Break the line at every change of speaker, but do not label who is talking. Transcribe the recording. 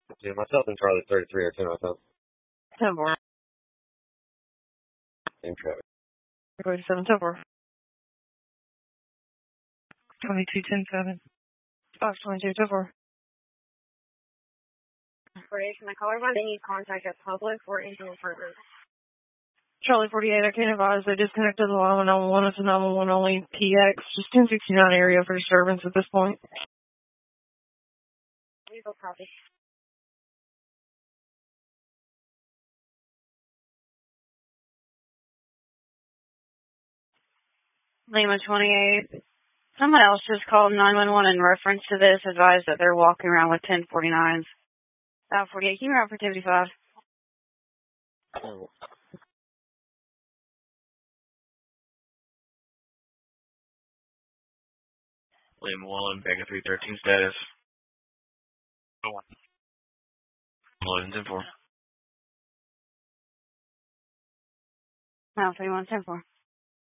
Yeah, myself and Charlie 33 or 10 myself.
10-4.
Same traffic.
47, 10-4. 22-10-7. Fox 22, 10-4.
48, can I call everyone? They need contact at public or internal partners.
Charlie 48, I can't advise. They disconnected the line with 911. It's a 911 only PX. Just 1069 area for disturbance at this point.
Legal copy.
Lima 28. Someone else just called 911 in reference to this, advised that they're walking around with 1049s. 48, can you route for 55?
Oh.
Lima 1, back at 313 status. 11, 10-4.
No, 31, 10-4.